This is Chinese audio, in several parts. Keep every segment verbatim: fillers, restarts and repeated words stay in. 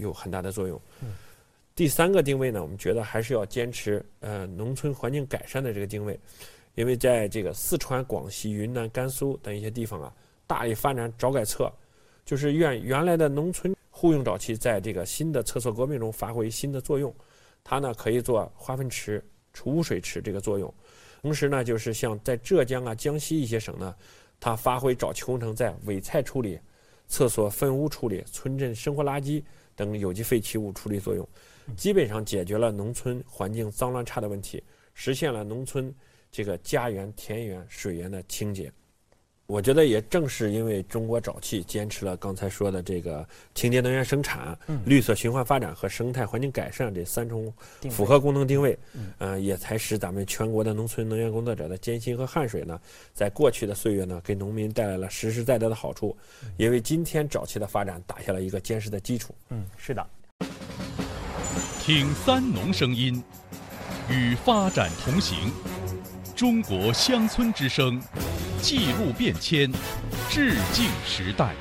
有很大的作用。嗯、第三个定位呢，我们觉得还是要坚持呃农村环境改善的这个定位，因为在这个四川、广西、云南、甘肃等一些地方啊，大力发展沼改厕，就是原原来的农村户用沼气在这个新的厕所革命中发挥新的作用，它呢可以做化粪池、储污水池这个作用。同时呢，就是像在浙江啊、江西一些省呢，它发挥沼气工程在尾菜处理、厕所粪污处理、村镇生活垃圾等有机废弃物处理作用，基本上解决了农村环境脏乱差的问题，实现了农村这个家园、田园、水源的清洁。我觉得也正是因为中国沼气坚持了刚才说的这个清洁能源生产、嗯、绿色循环发展和生态环境改善这三重符合功能定位，嗯、呃，也才使咱们全国的农村能源工作者的艰辛和汗水呢，在过去的岁月呢，给农民带来了实实在在的好处，也为今天沼气的发展打下了一个坚实的基础。 嗯，是的。 听三农声音，与发展同行。中国乡村之声，记录变迁，致敬时代。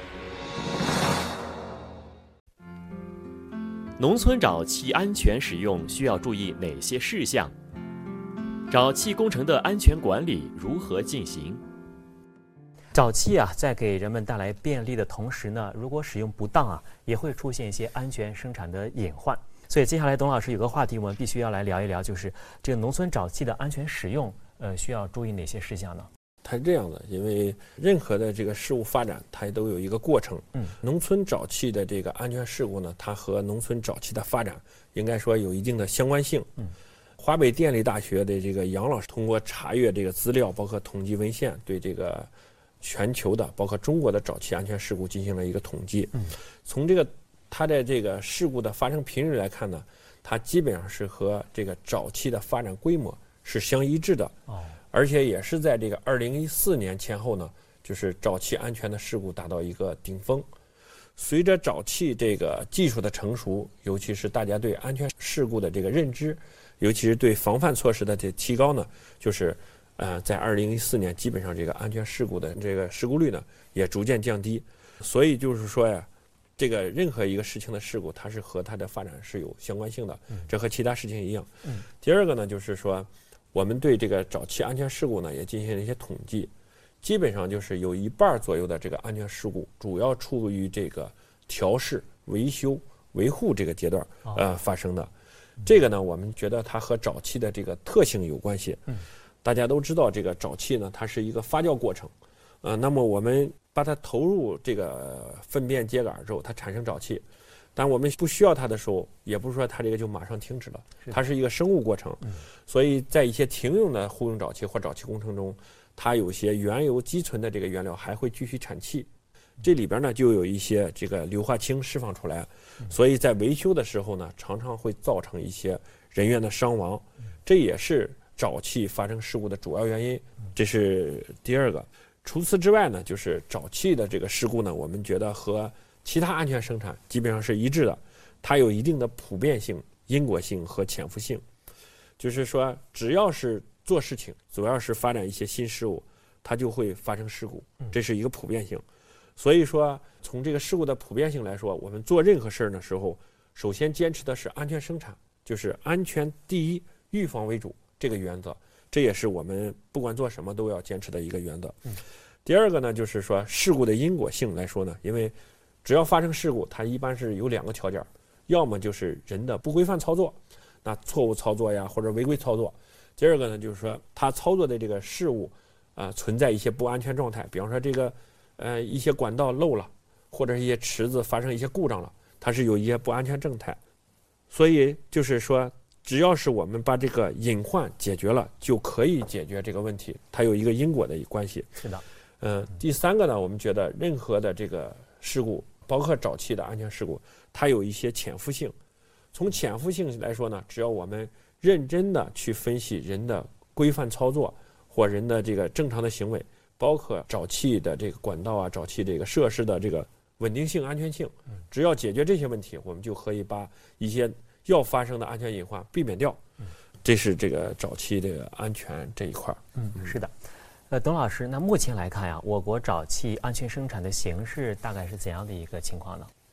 农村沼气安全使用需要注意哪些事项？沼气工程的安全管理如何进行？ 沼气啊，在给人们带来便利的同时呢，如果使用不当啊，也会出现一些安全生产的隐患。所以接下来董老师有个话题，我们必须要来聊一聊，就是这个农村沼气的安全使用。呃，需要注意哪些事项呢？ 它是这样的，因为任何的这个事物发展，它都有一个过程。嗯，农村沼气的这个安全事故呢，它和农村沼气的发展应该说有一定的相关性。嗯，华北电力大学的这个杨老师通过查阅这个资料，包括统计文献，对这个全球的，包括中国的沼气安全事故进行了一个统计。嗯，从这个它的这个事故的发生频率来看呢，它基本上是和这个沼气的发展规模是相一致的，哦，而且也是在这个二零一四年前后呢，就是沼气安全的事故达到一个顶峰。随着沼气这个技术的成熟，尤其是大家对安全事故的这个认知，尤其是对防范措施的这提高呢，就是呃，在二零一四年基本上这个安全事故的这个事故率呢也逐渐降低。所以就是说呀，这个任何一个事情的事故，它是和它的发展是有相关性的，这和其他事情一样。嗯，第二个呢，就是说，我们对这个沼气安全事故呢也进行了一些统计，基本上就是有一半左右的这个安全事故主要处于这个调试、维修、维护这个阶段呃发生的。这个呢，我们觉得它和沼气的这个特性有关系。嗯，大家都知道，这个沼气呢，它是一个发酵过程，呃，那么我们把它投入这个粪便秸秆之后，它产生沼气。但我们不需要它的时候，也不是说它这个就马上停止了，它是一个生物过程。嗯、所以在一些停用的户用沼气或沼气工程中，它有些原油积存的这个原料还会继续产气，这里边呢就有一些这个硫化氢释放出来，所以在维修的时候呢，常常会造成一些人员的伤亡，这也是沼气发生事故的主要原因。这是第二个。除此之外呢，就是沼气的这个事故呢，我们觉得和其他安全生产基本上是一致的，它有一定的普遍性、因果性和潜伏性。就是说，只要是做事情，主要是发展一些新事物，它就会发生事故，这是一个普遍性。所以说，从这个事故的普遍性来说，我们做任何事儿的时候，首先坚持的是安全生产，就是安全第一，预防为主这个原则，这也是我们不管做什么都要坚持的一个原则。嗯、第二个呢，就是说事故的因果性来说呢，因为只要发生事故，它一般是有两个条件，要么就是人的不规范操作，那错误操作呀或者违规操作；第二个呢，就是说它操作的这个事物啊、呃、存在一些不安全状态，比方说这个呃一些管道漏了，或者一些池子发生一些故障了，它是有一些不安全状态。所以就是说，只要是我们把这个隐患解决了，就可以解决这个问题，它有一个因果的关系。 是的。 嗯、呃，第三个呢，我们觉得任何的这个事故，包括沼气的安全事故，它有一些潜伏性。从潜伏性来说呢，只要我们认真的去分析人的规范操作或人的这个正常的行为，包括沼气的这个管道啊、沼气这个设施的这个稳定性、安全性，只要解决这些问题，我们就可以把一些要发生的安全隐患避免掉。这是这个沼气这个安全这一块。 嗯，是的。呃，董老师，那目前来看呀，我国沼气安全生产的形势大概是怎样的一个情况呢？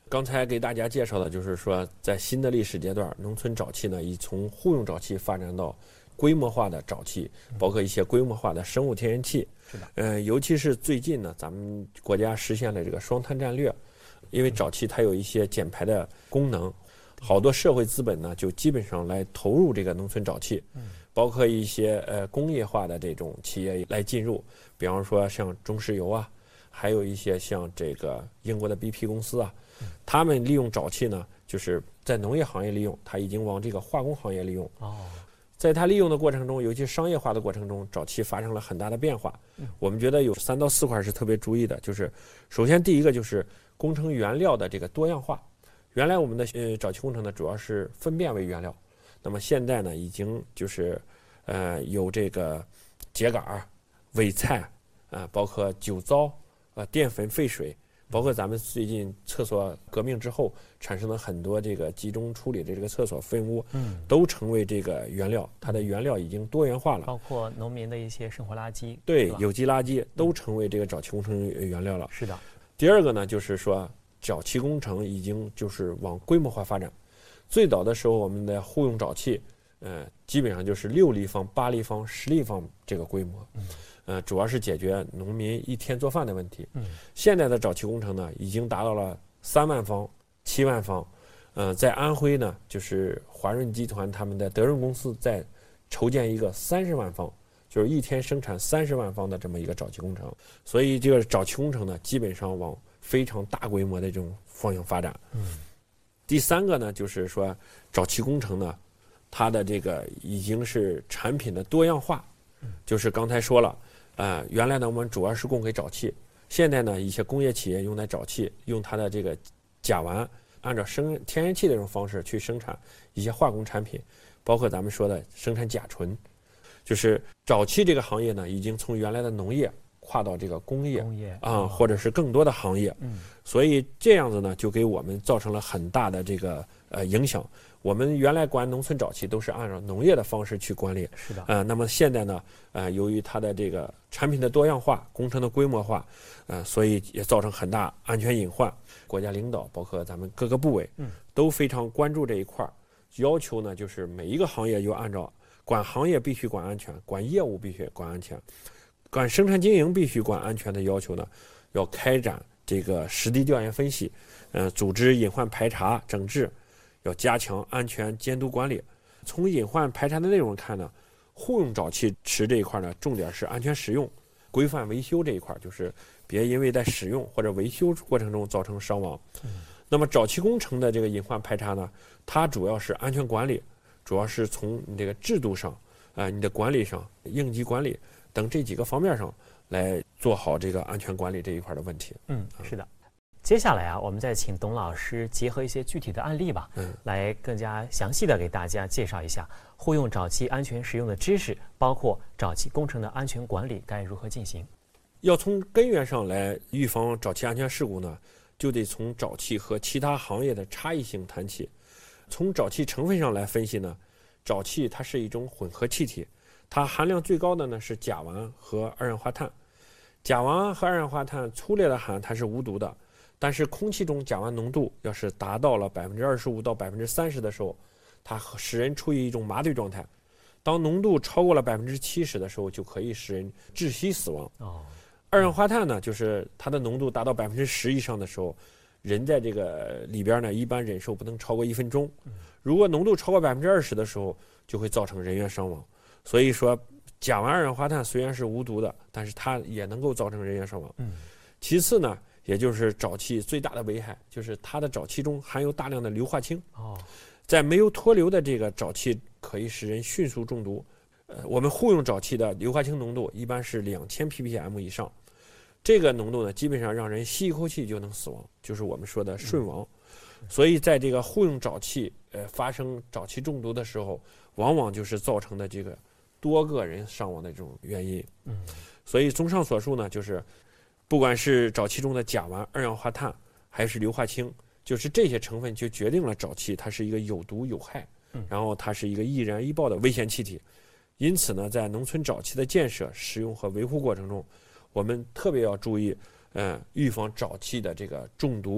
刚才给大家介绍的就是说，在新的历史阶段，农村沼气呢已从户用沼气发展到规模化的沼气，包括一些规模化的生物天然气。 是的， 呃，尤其是最近呢，咱们国家实现了这个双碳战略，因为沼气它有一些减排的功能，好多社会资本呢就基本上来投入这个农村沼气，包括一些呃工业化的这种企业来进入，比方说像中石油啊，还有一些像这个英国的 B P 公司啊，他们利用沼气呢，就是在农业行业利用，它已经往这个化工行业利用。 哦， 在它利用的过程中，尤其商业化的过程中，沼气发生了很大的变化。我们觉得有三到四块是特别注意的，就是首先第一个就是工程原料的这个多样化。原来我们的呃沼气工程呢，主要是粪便为原料，那么现在呢，已经就是呃有这个秸秆、尾菜啊、呃，包括酒糟啊、呃、淀粉、废水。包括咱们最近厕所革命之后产生了很多这个集中处理的这个厕所粪污，嗯，都成为这个原料，它的原料已经多元化了。 包括农民的一些生活垃圾， 对，有机垃圾都成为这个沼气工程原料了。 是的。 第二个呢，就是说沼气工程已经就是往规模化发展。最早的时候，我们的户用沼气，呃，基本上就是六立方、八立方、十立方这个规模。嗯。呃，主要是解决农民一天做饭的问题。嗯，现在的沼气工程呢，已经达到了三万方、七万方。呃，在安徽呢，就是华润集团他们的德润公司在筹建一个三十万方，就是一天生产三十万方的这么一个沼气工程。所以这个沼气工程呢，基本上往非常大规模的这种方向发展。嗯，第三个呢，就是说沼气工程呢，它的这个已经是产品的多样化，就是刚才说了。呃，原来呢，我们主要是供给沼气，现在呢，一些工业企业用来沼气，用它的这个甲烷，按照生天然气的这种方式去生产一些化工产品，包括咱们说的生产甲醇，就是沼气这个行业呢，已经从原来的农业跨到这个工业， 工业啊、呃，或者是更多的行业，嗯，所以这样子呢，就给我们造成了很大的这个呃影响。我们原来管农村沼气都是按照农业的方式去管理， 是的， 呃，那么现在呢，呃，由于它的这个产品的多样化、工程的规模化，呃，所以也造成很大安全隐患。国家领导包括咱们各个部委，嗯，都非常关注这一块儿，要求呢就是每一个行业要按照管行业必须管安全，管业务必须管安全，管生产经营必须管安全的要求呢，要开展这个实地调研分析，呃，组织隐患排查整治。要加强安全监督管理。从隐患排查的内容看呢，户用沼气池这一块呢，重点是安全使用、规范维修这一块，就是别因为在使用或者维修过程中造成伤亡。嗯、那么沼气工程的这个隐患排查呢，它主要是安全管理，主要是从你这个制度上、啊、呃、你的管理上、应急管理等这几个方面上来做好这个安全管理这一块的问题。 嗯，是的。接下来啊，我们再请董老师结合一些具体的案例吧，嗯，来更加详细的给大家介绍一下户用沼气安全使用的知识，包括沼气工程的安全管理该如何进行。 要从根源上来预防沼气安全事故呢，就得从沼气和其他行业的差异性谈起。从沼气成分上来分析呢，沼气它是一种混合气体，它含量最高的呢是甲烷和二氧化碳。甲烷和二氧化碳粗略的含它是无毒的。但是空气中甲烷浓度要是达到了百分之二十五到百分之三十的时候，它使人处于一种麻醉状态。当浓度超过了百分之七十的时候，就可以使人窒息死亡。哦，二氧化碳呢，就是它的浓度达到百分之十以上的时候，人在这个里边呢，一般忍受不能超过一分钟。如果浓度超过百分之二十的时候，就会造成人员伤亡。所以说，甲烷、二氧化碳虽然是无毒的，但是它也能够造成人员伤亡。嗯，其次呢。也就是沼气最大的危害，就是它的沼气中含有大量的硫化氢。哦，在没有脱硫的这个沼气可以使人迅速中毒。呃，我们户用沼气的硫化氢浓度一般是两千 p p m 以上，这个浓度呢，基本上让人吸一口气就能死亡，就是我们说的瞬亡。嗯、所以在这个户用沼气呃发生沼气中毒的时候，往往就是造成的这个多个人伤亡的这种原因。嗯，所以综上所述呢，就是。不管是沼气中的甲烷、二氧化碳，还是硫化氢，就是这些成分就决定了沼气它是一个有毒有害，然后它是一个易燃易爆的危险气体。因此呢，在农村沼气的建设、使用和维护过程中，我们特别要注意，呃，预防沼气的这个中毒，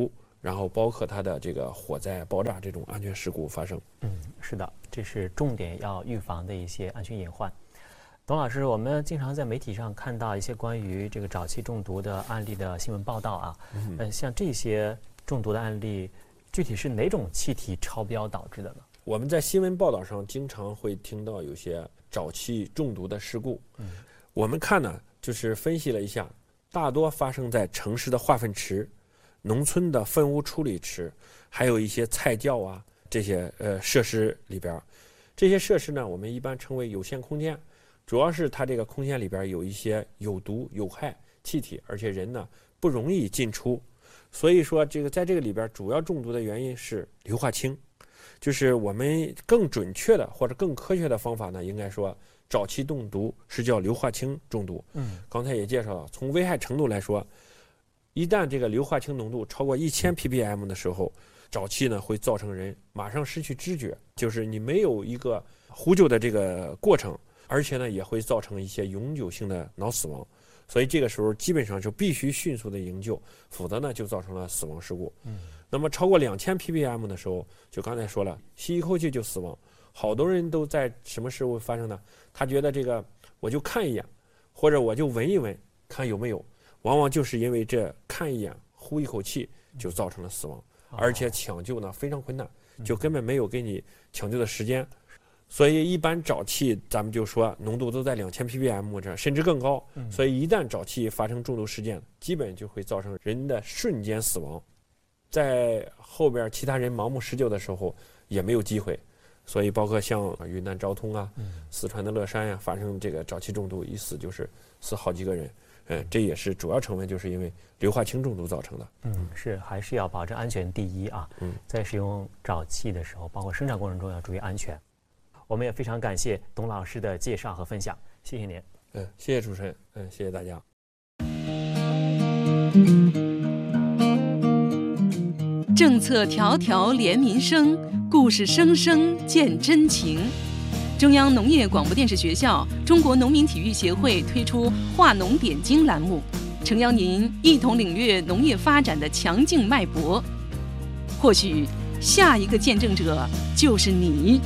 然后包括它的这个火灾、爆炸这种安全事故发生。 嗯，是的，这是重点要预防的一些安全隐患。董老师，我们经常在媒体上看到一些关于这个沼气中毒的案例的新闻报道啊，嗯、呃，像这些中毒的案例，具体是哪种气体超标导致的呢？ 我们在新闻报道上经常会听到有些沼气中毒的事故。嗯，我们看呢，就是分析了一下，大多发生在城市的化粪池、农村的粪污处理池，还有一些菜窖啊这些呃设施里边。这些设施呢，我们一般称为有限空间。主要是它这个空间里边有一些有毒有害气体，而且人呢不容易进出，所以说这个在这个里边主要中毒的原因是硫化氢，就是我们更准确的或者更科学的方法呢，应该说沼气中毒是叫硫化氢中毒。嗯，刚才也介绍了，从危害程度来说，一旦这个硫化氢浓度超过一千 p p m 的时候，沼气呢会造成人马上失去知觉，就是你没有一个呼救的这个过程。而且呢，也会造成一些永久性的脑死亡，所以这个时候基本上就必须迅速的营救，否则呢就造成了死亡事故。嗯，那么超过两千 p p m 的时候，就刚才说了，吸一口气就死亡。好多人都在什么时候发生呢？他觉得这个我就看一眼，或者我就闻一闻，看有没有，往往就是因为这看一眼、呼一口气就造成了死亡，而且抢救呢非常困难，就根本没有给你抢救的时间。所以一般沼气咱们就说浓度都在两千 p p m 这甚至更高，所以一旦沼气发生中毒事件，基本就会造成人的瞬间死亡，在后边其他人盲目施救的时候也没有机会。所以包括像云南昭通啊、四川的乐山呀、啊，发生这个沼气中毒，一死就是死好几个人。嗯，这也是主要成分，就是因为硫化氢中毒造成的。 嗯，是还是要保证安全第一啊。嗯，在使用沼气的时候，包括生产过程中要注意安全。我们也非常感谢董老师的介绍和分享，谢谢您。 嗯，谢谢主持人，嗯，谢谢大家。 政策条条连民生，故事声声见真情。中央农业广播电视学校、中国农民体育协会推出“话农点睛”栏目，诚邀您一同领略农业发展的强劲脉搏。或许下一个见证者就是你。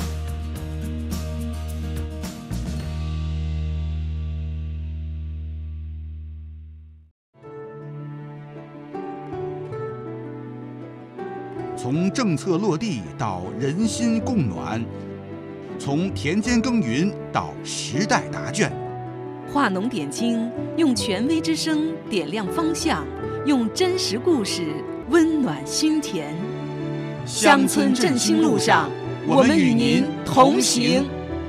从政策落地到人心共暖，从田间耕耘到时代答卷， 话农点睛，用权威之声点亮方向，用真实故事温暖心田。乡村振兴路上，我们与您同行。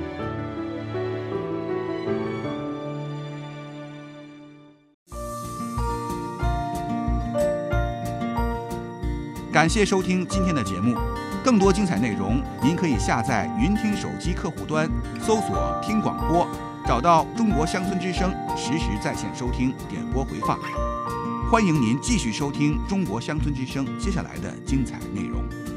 感谢收听今天的节目，更多精彩内容您可以下载云听手机客户端，搜索听广播，找到中国乡村之声，实时在线收听点播回放。欢迎您继续收听中国乡村之声接下来的精彩内容。